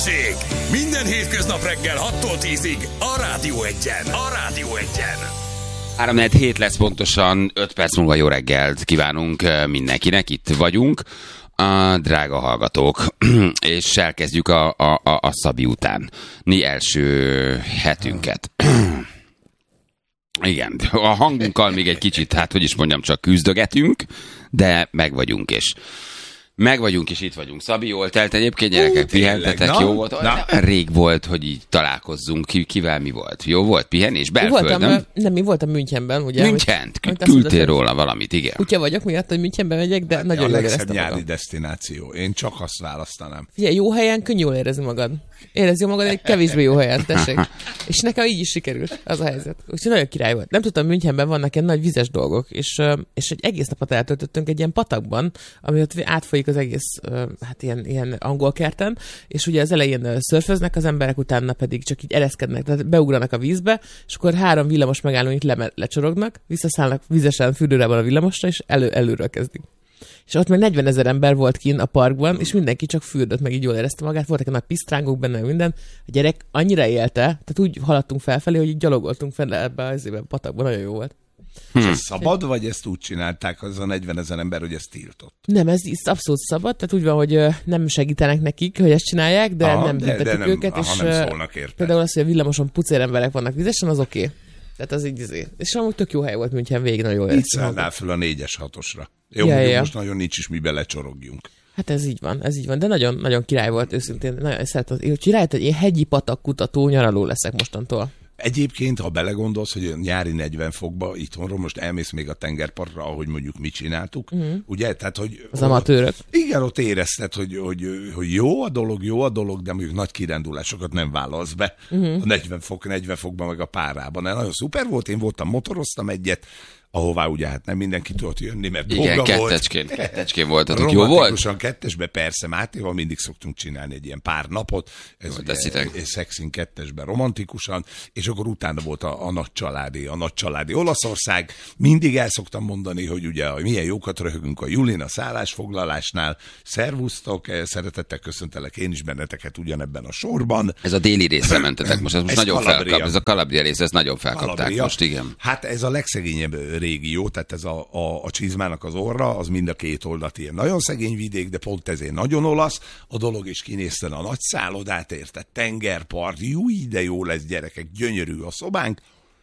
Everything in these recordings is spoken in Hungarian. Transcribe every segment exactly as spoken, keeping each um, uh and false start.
Minden hétköznap reggel hattól tízig a Rádió Egyen. A Rádió Egyen. három negyven hét lesz pontosan, öt perc múlva jó reggelt kívánunk mindenkinek, itt vagyunk, a drága hallgatók, és elkezdjük a, a, a, a Szabi utáni első hetünket. Igen, a hangunkkal még egy kicsit, hát hogy is mondjam, csak küzdögetünk, de meg vagyunk, és meg vagyunk, és itt vagyunk. Szabi, jól telt egyébként, gyerekek, pihentetek, jó volt? Na. Rég volt, hogy így találkozzunk, ki, kivel mi volt? Jó volt pihenés? Belföldön? Voltam, nem, mi voltam Münchenben, ugye? Münchent? Küldtél róla valamit, igen. Kutya vagyok miatt, hogy Münchenben megyek, de hát nagyon jól éreztem magam. A legszebb nyári desztináció. Én csak azt választanám. Figyelj, jó helyen könnyű jól érezni magad. Érezd jó magad egy kevésbé jó helyen, tessék. És nekem így is sikerült az a helyzet. Úgyhogy nagyon király volt. Nem tudtam, Münchenben vannak ilyen nagy vizes dolgok, és, és egy egész napot eltöltöttünk egy ilyen patakban, ami ott átfolyik az egész, hát ilyen, ilyen angol kerten, és ugye az elején szörföznek az emberek, utána pedig csak így ereszkednek, tehát beugranak a vízbe, és akkor három villamos megállóit le, lecsorognak, visszaszállnak vizesen fürdőrában a villamosra, és elő, előről kezdik. És ott meg negyvenezer ember volt kint a parkban, és mindenki csak fürdött, meg így jól érezte magát, voltak a nagy pisztrángok benne, minden. A gyerek annyira élte, tehát úgy haladtunk felfelé, hogy így gyalogoltunk fel ebbe az évben a patakban, nagyon jó volt. Hmm. Ez szabad, vagy ezt úgy csinálták, az a negyvenezer ember, hogy ezt tiltott? Nem, ez abszolút szabad, tehát úgy van, hogy nem segítenek nekik, hogy ezt csinálják, de aha, nem büntetik őket, aha, és nem szólnak érte. Például az, hogy a villamoson pucér emberek vannak vizesen, az oké. Okay. Tehát az így azért. És amúgy tök jó hely volt, München végig, nagyon jól éreztem. Így szállnál föl a négyes hatosra. Jó, ja, ja. Most nagyon nincs is mibe lecsorogjunk. Hát ez így van, ez így van, de nagyon, nagyon király volt őszintén. Nagyon szeretem, hogy rájött, hogy én hegyi patak kutató nyaraló leszek mostantól. Egyébként, ha belegondolsz, hogy nyári negyven fokba itthonról most elmész még a tengerpartra, ahogy mondjuk mit csináltuk, uh-huh. ugye? Tehát, hogy az amatőrök. Igen, ott érezted, hogy, hogy, hogy jó a dolog, jó a dolog, de mondjuk nagy kirándulásokat nem vállalsz be uh-huh. a negyven fok, negyven fokban meg a párában. De nagyon szuper volt, én voltam, motoroztam egyet, ahová ugye hát nem mindenki tudott jönni, mert igen, dolga kettecskén, volt. kettecskén voltatok. Jó volt? Romantikusan kettesbe, persze, Mátéval mindig szoktunk csinálni egy ilyen pár napot. Ez ugye szexin kettesben romantikusan, és akkor utána volt a, a nagy családi, a nagy családi Olaszország. Mindig el szoktam mondani, hogy ugye milyen jókat röhögünk a Julin a szállásfoglalásnál. Szervusztok, szeretettel köszöntelek én is benneteket ugyanebben a sorban. Ez a déli részre mentetek most, ez most ez nagyon felkap, ez a Calabria rész, ez nagyon felkapták Calabria. Most, igen. Hát ez a legszegényebb régió, tehát ez a, a, a csizmának az orra, az mind a két oldalt ilyen nagyon szegény vidék, de pont ezért nagyon olasz a dolog, is kinézten a nagy szállodát, érted, tengerpart, jó, de jó lesz, gyerekek, gyönyörű a szobánk.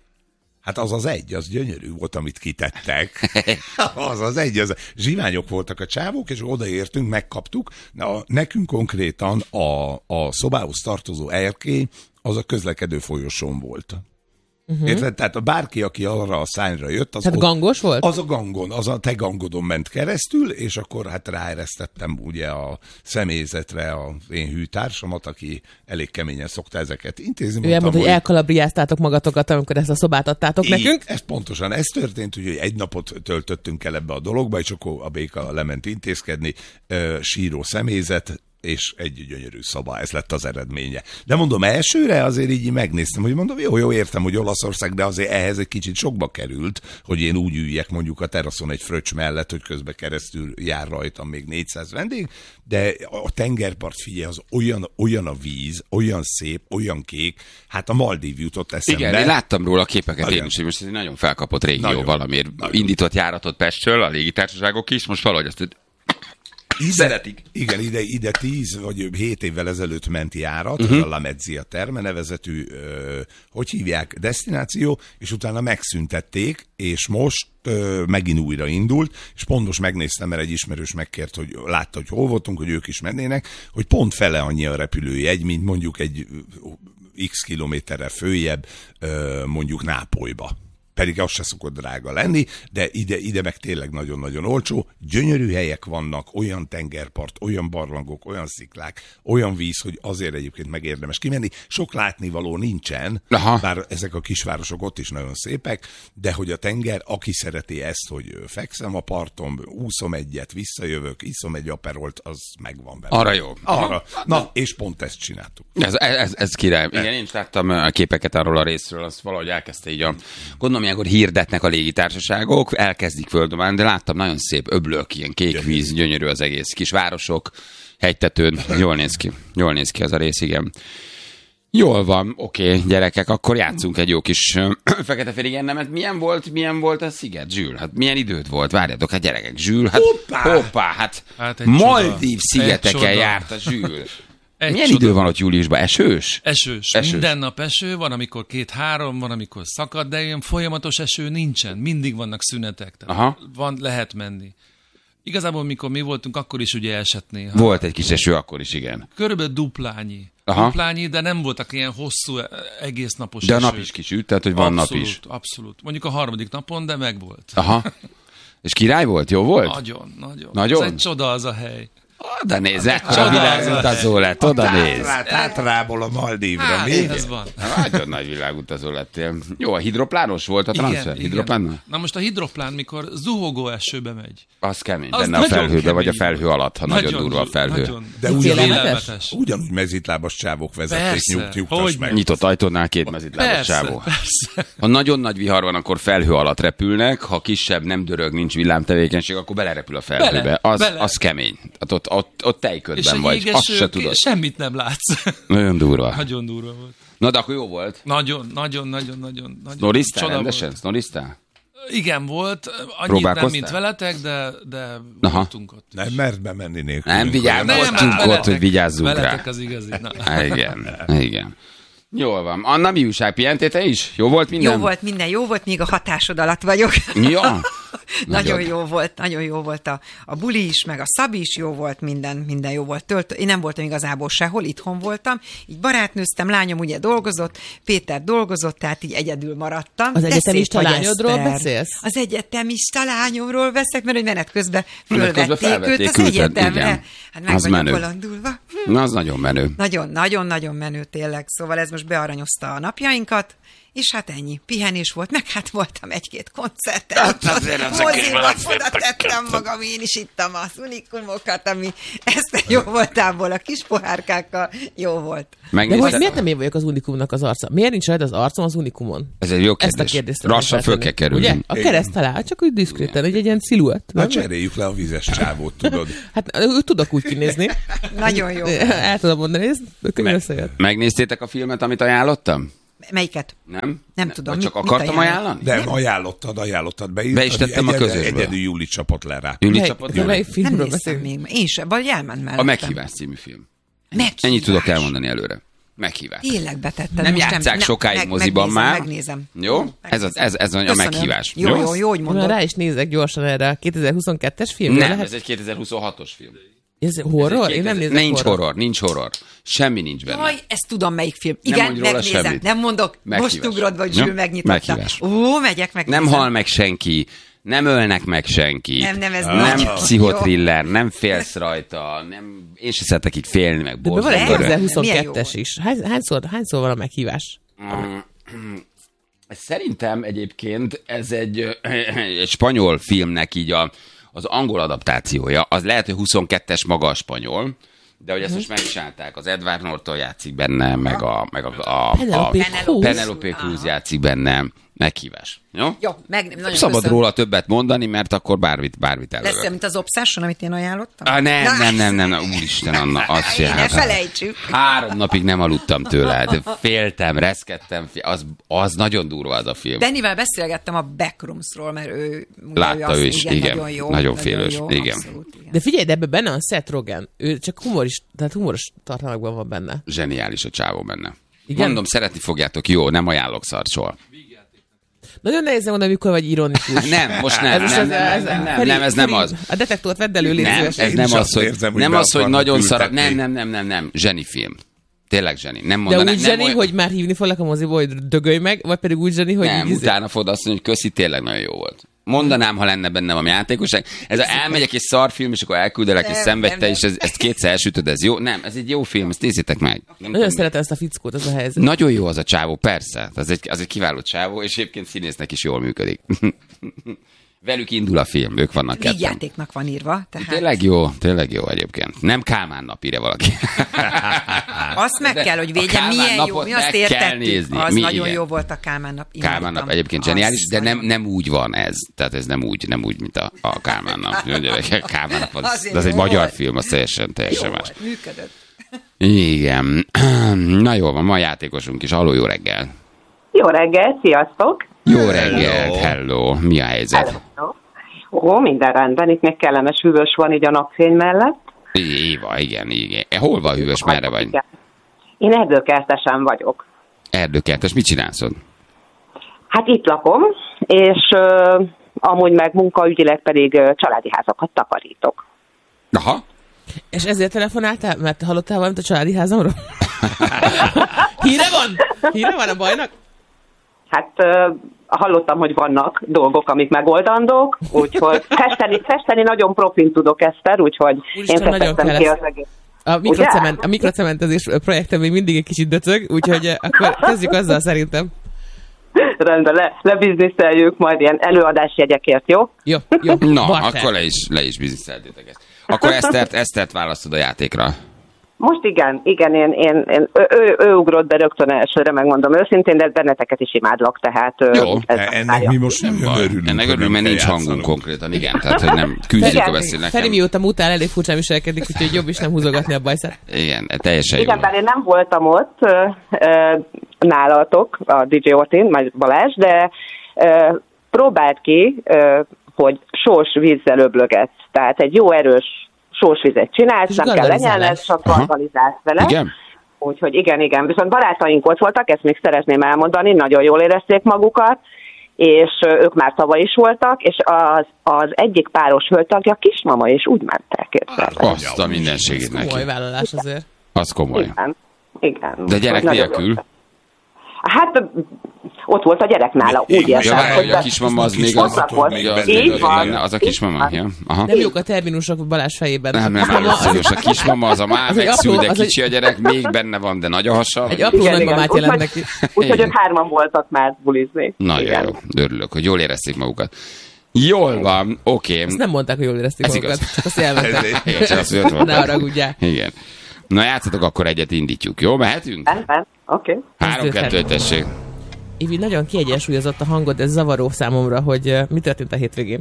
Hát az az egy, az gyönyörű volt, amit kitettek. Az az egy, az zsiványok voltak a csávók, és odaértünk, megkaptuk. Na, nekünk konkrétan a, a szobához tartozó erkély, az a közlekedő folyosón volt. Uh-huh. Érted? Tehát a bárki, aki arra a szányra jött, az, tehát ott, gangos volt? Az a gangon, az a te gangodon ment keresztül, és akkor hát ráeresztettem ugye a személyzetre az én hűtársamat, aki elég keményen szokta ezeket intézni. Ő elmondta, hogy elkalabriáztátok magatokat, amikor ezt a szobát adtátok így, nekünk. Ez pontosan, ez történt, hogy egy napot töltöttünk el ebbe a dologba, és akkor a béka lement intézkedni, síró személyzet, és egy gyönyörű szoba, ez lett az eredménye. De mondom, elsőre azért így megnéztem, hogy mondom, jó, jó, értem, hogy Olaszország, de azért ehhez egy kicsit sokba került, hogy én úgy üljek mondjuk a teraszon egy fröccs mellett, hogy közben keresztül jár rajtam még négyszáz vendég, de a tengerpart, figyelj, az olyan, olyan a víz, olyan szép, olyan kék, hát a Maldív jutott eszembe. Igen, én láttam róla a képeket nagyon. Én is, hogy most ez egy nagyon felkapott régió nagyon, valamiért. Nagyon. Indított járatot Pestről, a légitársaságok is, most valahogy azt Ide, szeretik. Igen, ide, ide tíz vagy hét évvel ezelőtt ment járat, uh-huh. a La Mezzia Terme nevezetű, ö, hogy hívják, desztináció, és utána megszüntették, és most ö, megint újra indult, és pont most megnéztem, mert egy ismerős megkért, hogy látta, hogy hol voltunk, hogy ők is mennének, hogy pont fele annyi a repülőjegy, mint mondjuk egy x kilométerre följebb, ö, mondjuk Nápolyba. Pedig az se szokott drága lenni, de ide, ide meg tényleg nagyon-nagyon olcsó. Gyönyörű helyek vannak, olyan tengerpart, olyan barlangok, olyan sziklák, olyan víz, hogy azért egyébként megérdemes kimenni. Sok látnivaló nincsen, aha. bár ezek a kisvárosok ott is nagyon szépek, de hogy a tenger, aki szereti ezt, hogy fekszem a parton, úszom egyet, visszajövök, iszom egy aperolt, az megvan benne. Arra jó. Arra. Na, és pont ezt csináltuk. Ez, ez, ez király. Igen, én is láttam a képeket arról a részről, azt valahogy elkezdte így a... Gondolom, ilyenkor hirdetnek a légitársaságok, elkezdik földobálni, de láttam nagyon szép öblök, ilyen kék víz, gyönyörű az egész, kis városok, hegytetőn. Jól néz ki. Jól néz ki ez a rész, igen. Jól van, oké, okay, gyerekek, akkor játszunk egy jó kis fekete-fehér ennemet. Milyen volt, milyen volt a sziget, Zsül? Hát milyen időt volt? Várjátok, hát gyerekek, Zsül, hát hoppá, hoppá hát, hát Maldív szigeteken járt a Zsül. Egy milyen csoda. Idő van ott júliusban? Esős? Esős. Esős. Minden nap eső, van amikor két-három, van amikor szakad, de ilyen folyamatos eső nincsen. Mindig vannak szünetek. Aha. Van, lehet menni. Igazából, mikor mi voltunk, akkor is ugye esett néha. Volt egy kis eső akkor is, igen. Körülbelül duplányi. Aha. Duplányi, de nem voltak ilyen hosszú, egész napos de esők. De a nap is kisüt, tehát hogy van abszolút, nap is. Abszolút. Mondjuk a harmadik napon, de megvolt. Aha. És király volt? Jó volt? Nagyon, nagyon. Nagyon? Ez egy csoda az a hely. Oda nézz, ekkora világutazó lett, oda nézz. Tátrából a Maldívra, hát, mi? Ez van. Nagyon nagy világutazó lettél. Jó, a hidroplános volt a transfer? Hidroplán? Na most a hidroplán, mikor zuhogó esőbe megy. Az kemény, az benne a felhőbe, vagy a felhő alatt, ha nagyon, nagyon durva a felhő. Nagyon, de ugyanúgy, ugyanúgy mezitlábas csávok vezették, nyugt, nyugtass meg. Nyitott ajtónál két mezitlábas persze, csávó. Persze. Ha nagyon nagy vihar van, akkor felhő alatt repülnek, ha kisebb, nem dörög, nincs villámtevékenység, akkor belerepül a felhőbe. Bele, az, bele. az kemény. Hát ott, ott, ott tejködben vagy, azt se tudod. Semmit nem látsz. Nagyon durva. Nagyon durva volt. Na, de akkor jó volt. Nagyon, nagyon, nagyon, nagyon. Snoriztál rendesen? Snoriztál? Igen, volt. Annyit nem, mint veletek, de, de voltunk ott. Nem mert bemenni nélkül. Nem vigyázzunk ott, hogy vigyázzunk rá. Veletek az igazi. Na. Igen, igen. Jól van. Anna, mi újság? Pihentél te is? Jó volt minden? Jó volt minden, jó volt, még a hatásod alatt vagyok. Ja. Nagyon jó volt, nagyon jó volt a, a buli is, meg a Szabi is jó volt, minden, minden jó volt. Tölt, én nem voltam igazából sehol, itthon voltam, így barátnőztem, lányom ugye dolgozott, Péter dolgozott, tehát így egyedül maradtam. Az egyetemista lányodról beszélsz? Az egyetemista lányomról beszélek, mert hogy menet közben fölvették közben őt az egyetemre. Igen. Hát meg az vagyok menő. bolondulva. Hm. Na, az nagyon menő. Nagyon, nagyon, nagyon menő tényleg. Szóval ez most bearanyozta a napjainkat. És hát ennyi. Pihenés volt, meg hát voltam egy-két koncerten. Hát azért az moziba oda tettem magam, én is ittam az unikumokat, ami ezt jó voltából, a kis pohárkákkal jó volt. De most miért nem én vagyok az unikumnak az arca? Miért nincs rajta az arcom az unikumon? Ez egy jó kérdés. Ezt a kérdést lassan föl kell kerülni. Ugye? A kereszt alá, csak úgy diszkréten, egy, egy ilyen sziluett. Na cseréljük le a vizes csávót, tudod. Hát tudok úgy kinézni. Nagyon jó. El tudom mondani, ez összejött. Megnéztétek a filmet, amit ajánlottam? Melyiket? Nem? Nem tudom. Vagy csak mit, akartam mit ajánlani? De ajánlottad, ajánlottad. Beírtad, be is tettem a közösből. Egyedül Júli csapott le rá. Júli csapott le? Nem néztem még. Én sem, vagy elment mellettem. A Meghívás című film. Meghívás. Ennyit tudok elmondani előre. Meghívás. Tényleg betetted. Nem játsszák nem, sokáig meg, moziban megnézem, már. Megnézem. Jó? Ez, az, ez, ez a meghívás. Jó, jó, jó, jó, hogy mondod. Rá is nézek gyorsan erre a kétezer-huszonkettes film. Nem, lehet? ez egy kétezer-huszonhatos film. Ez horror? Ez Én nem nézek Nincs horror. horror, nincs horror. Semmi nincs benne. Jaj, ezt tudom, melyik film. Igen, nem megnézem. Semmit. Nem mondok. Meghívás. Most ugrod, vagy Zsül megnyitotta. Meghívás. Ó, megyek, megnézem. Nem hal meg senki. Nem ölnek meg senki. Nem, nem, ez nem nagyon pszichotriller, nem félsz rajta, nem, én se szeretek így félni, meg borzolni. De van egy kétezer-huszonkettes Milyen is. Hány, hányszor, hányszor van a meghívás? Szerintem egyébként ez egy, egy spanyol filmnek így a, az angol adaptációja. Az lehet, hogy huszonkettes maga a spanyol, de hogy ezt most megcsinálták, az Edward Norton játszik benne, meg a, meg a, a, Penelope, a Cruz. Penelope Cruz játszik benne. Meghívás. Jó? Jó, meg, nagyon Szabad köszönöm. róla többet mondani, mert akkor bármit, bármit Lesz előre. olyan, mint az Obsession, amit én ajánlottam? Ah, nem, nem, nem, nem, nem, úristen, Anna, azt Ne hát, felejtsük. három napig nem aludtam tőle, féltem, reszkedtem, az, az nagyon durva az a film. Dannyvel beszélgettem a Backroomsról, mert ő... Látta ő ő azt, is, igen, igen, nagyon, jó, nagyon félős, jó, igen. Abszolút, igen. De figyelj, de ebben benne a Seth Rogen. Ő csak humoris, tehát humoros tartalmakban van benne. Zseniális a csávó benne. Igen? Mondom, szeretni fogjátok, jó, nem ajánlok szart soha. Nagyon nehéz mondani, amikor vagy ironikus. Nem, most nem, Ez, nem, ez, ez, nem, nem, Feri, nem, ez nem Feri, az. A detektort vedd elő, légy Nem, szíves. ez Én nem is az, azt hogy, érzem, hogy nem be az, hogy akarnak nagyon szar. ültetni. Nem, nem, nem, nem, nem, zseni film. Tényleg zseni. Nem De mondanám, úgy nem zseni, olyan- hogy már hívni foglak a moziba, hogy dögölj meg, vagy pedig úgy zseni, hogy nem, így utána fogod azt mondani, hogy köszi, tényleg nagyon jó volt. Mondanám, ha lenne bennem a játékosság. Ez a elmegyek egy szarfilm, és akkor elküldelek, és Nem, szenvedj nem, te, nem. és ez, ezt kétszer elsütöd, ez jó? Nem, ez egy jó film, ezt nézzétek meg. Nem Nagyon tudom, szeretem ezt a fickót, ez a helyzet. Nagyon jó az a csávó, persze. Az egy, az egy kiváló csávó, és egyébként színésznek is jól működik. Velük indul a film, ők vannak ketten. Vígjátéknak van írva. Tehát... Tényleg jó, tényleg jó egyébként. Nem Kálmán nap írja valaki. Azt meg kell, hogy védjen, milyen jó, mi azt értettük. Az mi, nagyon igen. jó volt a Kálmán nap. Kálmán nap egyébként zseniális, de nem, nem úgy van ez. Tehát ez nem úgy, nem úgy mint a, a Kálmán nap. Kálmán nap az, az egy magyar film, az teljesen, teljesen más. Működött. Igen. Na jó van, ma a játékosunk is. Halló, jó reggel. Jó reggel, sziasztok. Jó reggel, hello. Mi a helyzet? Hello. Ó, minden rendben, itt még kellemes hűvös van így a napfény mellett. Éva, igen, igen. Hol van hűvös, merre vagy? Én erdőkertesen vagyok. Erdőkertes, mit csinálsz? Hát itt lakom, és uh, amúgy meg munkaügyileg pedig uh, családi házakat takarítok. Aha. És ezért telefonáltál, mert hallottál valamit a családi házamról? Híre van? Híre van a bajnak? Hát uh, hallottam, hogy vannak dolgok, amik megoldandók, úgyhogy festeni, festeni nagyon profin tudok, Eszter, úgyhogy Úristen, én festettem ki az egész. A, mikrocement, a mikrocementezés projektem még mindig egy kicsit döcög, úgyhogy akkor kezdjük azzal szerintem. Rendben, le, lebizniszeljük majd ilyen előadásjegyekért, jó? Jó, jó. Na, Barter. Akkor le is, le is bizniszeltétek ezt. Akkor Esztert, Esztert választod a játékra. Most igen, igen, én, én, én ő, ő, ő ugrott be rögtön elsőre, megmondom őszintén, de benneteket is imádlak, tehát... Jó, ez ennek mi most nem örülünk. Ennek örülünk, mert nincs hangunk konkrétan, igen, tehát hogy nem küzdjük a beszélnek. Feri mióta mutál, elég furcsán viselkedik, úgyhogy jobb is nem húzogatni a bajszát. Igen, teljesen jó. Igen, bár én nem voltam ott uh, uh, nálatok, a dé dzsé Ortin, majd Balázs, de uh, próbált ki, uh, hogy sós vízzel öblögetsz, tehát egy jó erős sósvizet csinálsz, nem kell lenyelned, csak gargalizálsz vele. Igen? Úgyhogy igen, igen. Viszont barátaink ott voltak, ezt még szeretném elmondani, nagyon jól érezték magukat, és ők már tavaly is voltak, és az, az egyik páros hölgytagja kismama, és úgy mentek. Azt a mindenségét neki. Komoly vállalás azért. Az komoly. Igen, igen. De gyerek nélkül? Hát ott volt a gyerek nála, úgy értem. Ja, hogy a kismama az még az, még az, még az, az a kismama. Ja. Aha. Nem jók a terminusok Balázs fejében. Nem, nem, nem, a kismama az a már megszül, de kicsi a gyerek, még benne van, de nagy a hasa. Egy apró nagymamát jelent neki. Úgyhogy ők hárman voltak már bulizni. Nagyon jó, örülök, hogy jól érezték magukat. Jól van, oké. Ezt nem mondták, hogy jól érezték magukat, csak azt elmentek. Ne haragudjál. Igen. Na játszatok, akkor egyet indítjuk, jó? Mehetünk? Rendben, oké. Okay. Három-kettő, tessék. Ivi, nagyon kiegyensúlyozott a hangod, ez zavaró számomra, hogy uh, mi történt a hétvégén?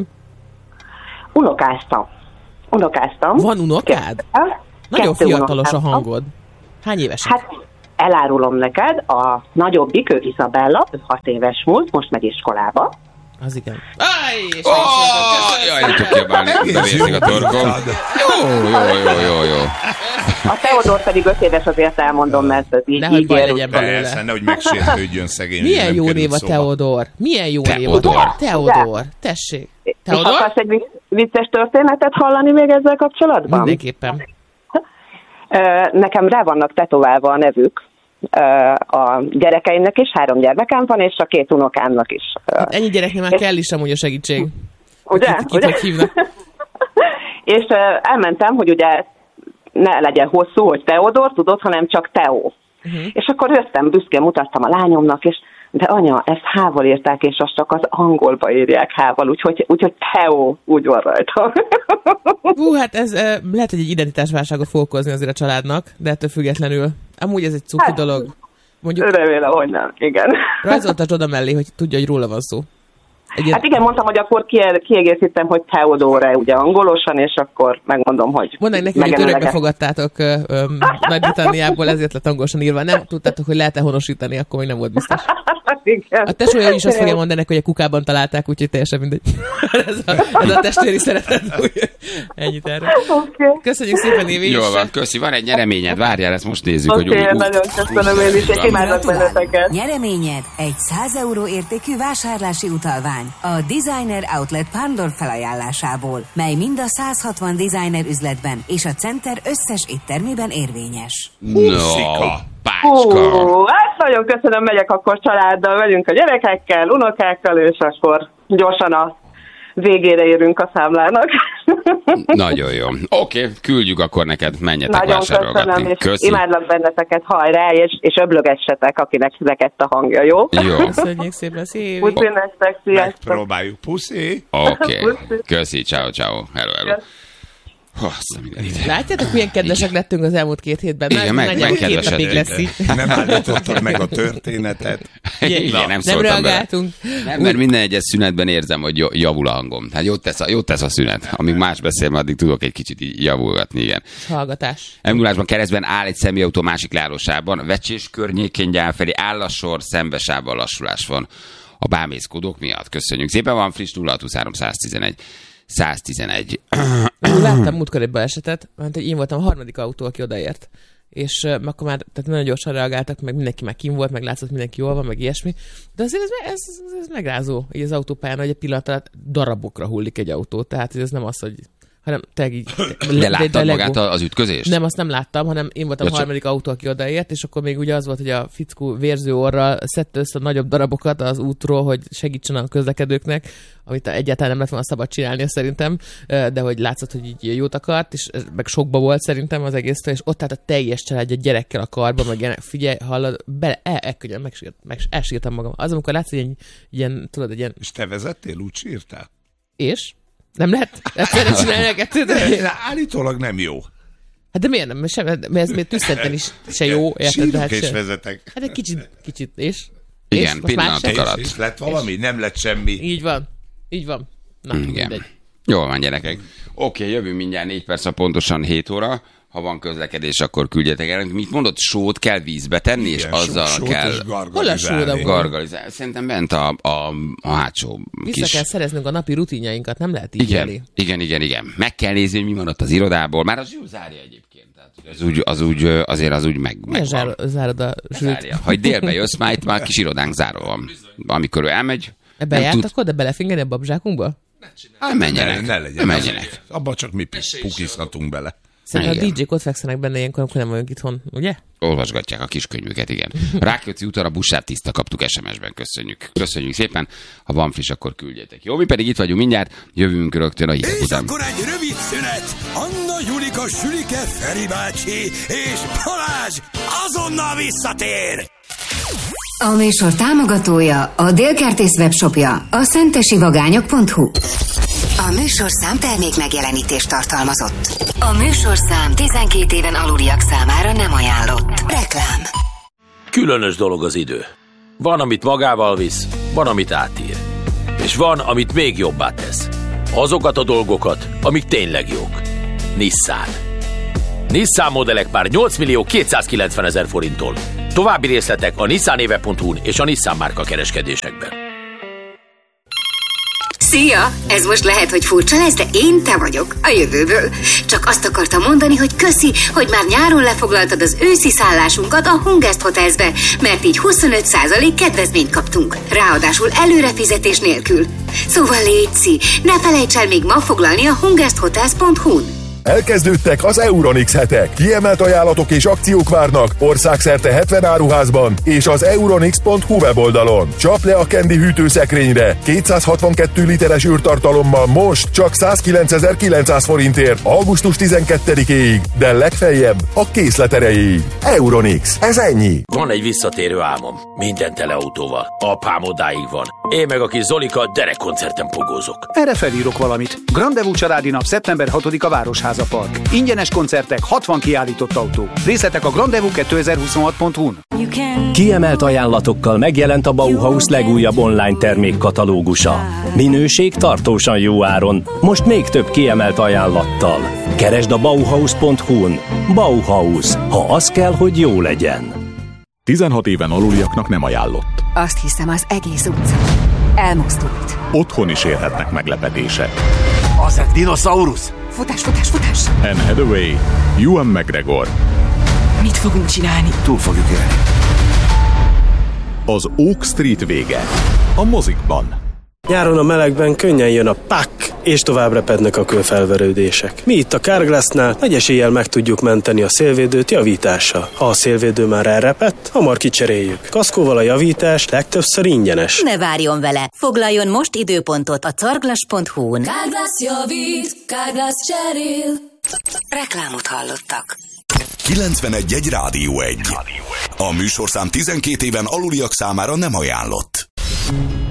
Unokáztam. Unokáztam. Van unokád? Kettő. Nagyon Kettő fiatalos unokáztam. A hangod. Hány évesek? Hát elárulom neked, a nagyobbik, ő Izabella, ő hat éves múlt, most meg iskolába. Az igen. Aj, és oh, jaj, nem tudok kiabálni, bevészik a torkom. Jó, jó, jó, jó, jó. A Teodor pedig öt éves, azért elmondom, mert így nehogy baj legyen belőle. Persze, nehogy megsértődjön szegény. Milyen jó név a Teodor? Milyen jó név a Teodor? Teodor, tessék. Teodor? És akarsz egy vicces történetet hallani még ezzel kapcsolatban? Mindenképpen. Nekem rá vannak tetoválva a nevük. A gyerekeimnek is, három gyermekem van, és a két unokámnak is. Hát ennyi gyereknél már kell is amúgy a segítség. Ugye? Kit, kit, hogy hívnak? És elmentem, hogy ugye ne legyen hosszú, hogy Teodor, tudod, hanem csak Teó. Uh-huh. És akkor jöttem, büszkén mutattam a lányomnak, és de anya, ezt H-val írták, és azt csak az angolba írják H-val, úgyhogy, úgyhogy Teó úgy van rajta. Hú, hát ez eh, lehet, hogy egy identitásválságot fog okozni azért a családnak, de ettől függetlenül. Amúgy ez egy cuki hát, dolog. Mondjuk, remélem, hogy nem, igen. Rajzoltasd oda mellé, hogy tudja, hogy róla van szó. Egy hát igen, mondtam, hogy akkor kiegészítem, hogy Teodóra ugye angolosan, és akkor megmondom, hogy... Mondd neki, hogy örökbe fogadtátok Nagy-Britanniából, ezért lett angolosan írva. Nem tudtátok, hogy lehet-e honosítani, akkor még nem volt biztos. A tesója is azt fogja mondani, hogy a kukában találták, úgyhogy teljesen mindegy. ez, a, ez a testvéri szeretet. Ennyit erre. Okay. Köszönjük szépen, Évi. Jól van, köszi. Van egy nyereményed, várjál, ezt most nézzük. Oké, okay, hogy nagyon köszönöm én is, és imádok benneteket. Nyereményed egy száz euró értékű vásárlási utalvány a Designer Outlet Pándor felajánlásából, mely mind a száz hatvan designer üzletben és a Center összes éttermében érvényes. No. Ó, hát nagyon köszönöm, megyek akkor családdal, velünk a gyerekekkel, unokákkal, és akkor gyorsan a végére érünk a számlának. Nagyon jó. Oké, okay, küldjük akkor neked, menjetek nagyon vásárolgatni. Köszönöm, és Köszi. imádlak benneteket, hajrá, és, és öblögessetek, akinek szedett a hangja, jó? Jó. Köszönjük szépen, szépen. Puszi nektek, sziasztok. Megpróbáljuk, puszi. Oké, okay. Köszi, ciao, ciao. Hello, hello. Oh, látjátok, milyen kedvesek lettünk az elmúlt két hétben? Igen, meg, meg két napig lesz így. Nem állítottad meg a történetet. Igen, igen, nem, nem szóltam reagáltunk. Bele. Nem, mert minden egyes szünetben érzem, hogy javul a hangom. Hát jót tesz a, jót tesz a szünet. Amíg más beszél, addig tudok egy kicsit így javulgatni, igen. Hallgatás. Emulásban keresztben áll egy személyautó másik leállósában, Vecsés környékén gyál felé áll a sor, szembesában lassulás van a bámészkodók miatt. Köszönjük szépen, van friss nulla hat huszonhárom száztizenegy száztizenegy. Láttam múltkor egy balesetet, mert én voltam a harmadik autó, aki odaért. És uh, akkor már tehát nagyon gyorsan reagáltak, meg mindenki már kim volt, meg látszott, mindenki jól van, meg ilyesmi. De azért ez, ez, ez, ez megrázó, így az autópályán, hogy egy pillanat alatt darabokra hullik egy autó. Tehát ez nem az, hogy hanem te így... De láttad magát az ütközést? Nem, azt nem láttam, hanem én voltam a harmadik autó, aki odaért, és akkor még ugye az volt, hogy a fickó vérző orral szedte össze a nagyobb darabokat az útról, hogy segítsen a közlekedőknek, amit egyáltalán nem lett volna szabad csinálni szerintem, de hogy látszott, hogy így jót akart, és meg sokba volt szerintem az egésztől, és ott állt a teljes család egy gyerekkel a karban, meg ilyen, figyelj, hallod, bele, el, elkönyön, megsírt, meg elsírtam magam. Az, amikor látsz, hogy ilyen, ilyen, tudod, egy ilyen... És te vezettél, úgy sírtál? És? Nem lehet? Egyszerűen csinálni a kettőt? Állítólag nem jó. Hát de miért nem? Sem, mert ez még tüsszenten is se jó. Sírok hát és se. Vezetek. Hát egy kicsit, kicsit, és? Igen, pillanatok alatt. És lett valami? És? Nem lett semmi. Így van. Így van. Na, igen. Mindegy. Jól van, gyerekek. Oké, okay, jövünk mindjárt négy perc, pontosan hét óra. Ha van közlekedés, akkor küldjetek el. Mit mondott, sót kell vízbe tenni, igen, és azzal sót kell gargalizálni. gargalizálni. Szerintem bent a, a, a hátsó Vissza kis... kell szereznünk a napi rutinjainkat, nem lehet így igen, elé. igen, igen, igen. Meg kell nézni, hogy mi van ott az irodából. Már az Zsül zárja egyébként. Tehát az úgy, az úgy, azért az úgy meg, meg zár, zárod a Zsült? Ha délbe jössz, már itt már kis irodánk zárva van. Amikor ő elmegy... Bejártak tud... oda belefingeni a babzsákunkba? Hát menjenek. Ne, ne legyen. Menjenek. Abba csak mi pukizhatunk bele. Szerintem a dé jék ott fekszenek benne ilyenkor, amikor nem vagyunk itthon, ugye? Olvasgatják a kiskönyvüket, igen. Rákóczi úton a buszát tiszta kaptuk es em es-ben, köszönjük. Köszönjük szépen, ha van friss, akkor küldjetek. Jó, mi pedig itt vagyunk mindjárt, jövünk rögtön a hírek és után. És akkor egy rövid szünet. Anna, Julika, Sülike, Feri bácsi és Balázs azonnal visszatér. A műsor támogatója a Délkertész webshopja, a szentesivagányok pont hu. A műsorszám termék megjelenítést tartalmazott. A műsorszám tizenkét éven aluliak számára nem ajánlott. Reklám. Különös dolog az idő. Van, amit magával visz, van, amit átír. És van, amit még jobbá tesz. Azokat a dolgokat, amik tényleg jók. Nissan. Nissan modellek már nyolc millió kétszázkilencven ezer forinttól. További részletek a nissanéve pont hu-n és a Nissan márka kereskedésekben. Szia! Ez most lehet, hogy furcsa lesz, de én te vagyok, a jövőből. Csak azt akartam mondani, hogy köszi, hogy már nyáron lefoglaltad az őszi szállásunkat a Hungest Hotelsbe, mert így huszonöt százalék kedvezményt kaptunk. Ráadásul előrefizetés nélkül. Szóval létszi, ne felejts el még ma foglalni a hungest hotels pont hu-n. Elkezdődtek az Euronix hetek. Kiemelt ajánlatok és akciók várnak országszerte hetven áruházban és az euronix pont hu weboldalon. Csap le a Candy hűtőszekrényre kétszázhatvankettő literes űrtartalommal most csak százkilencezer-kilencszáz forintért augusztus tizenkettedikéig, de legfeljebb a készlet erejéig. Euronix, ez ennyi. Van egy visszatérő álmom, minden tele autóval. Apám odáig van. Én meg a kis Zolika derekkoncerten pogózok. Erre felírok valamit. Grandevú családi nap szeptember hatodika Városháza Park. Ingyenes koncertek, hatvan kiállított autó. Részletek a grandevú kétezer-huszonhat pont hu-n. Kiemelt ajánlatokkal megjelent a Bauhaus legújabb online termékkatalógusa. Minőség tartósan jó áron, most még több kiemelt ajánlattal. Keresd a bauhaus pont hu-n. Bauhaus, ha az kell, hogy jó legyen. tizenhat éven aluliaknak nem ajánlott. Azt hiszem, az egész utca elmozdult. Otthon is érhetnek meglepetések. Az egy dinoszaurusz! Futás, futás, futás! Anne Hathaway, Ewan McGregor. Mit fogunk csinálni? Túl fogjuk élni. Az Oak Street vége. A mozikban. Nyáron a melegben könnyen jön a pak, és tovább repednek a kőfelverődések. Mi itt a Carglassnál nagy eséllyel meg tudjuk menteni a szélvédőt javítással. Ha a szélvédő már elrepett, hamar kicseréljük. Kaszkóval a javítás legtöbbször ingyenes. Ne várjon vele! Foglaljon most időpontot a carglass pont hu-n. Carglass javít, Carglass cserél. Reklámot hallottak. kilencvenegy egy Rádió egy. A műsorszám tizenkét éven aluliak számára nem ajánlott.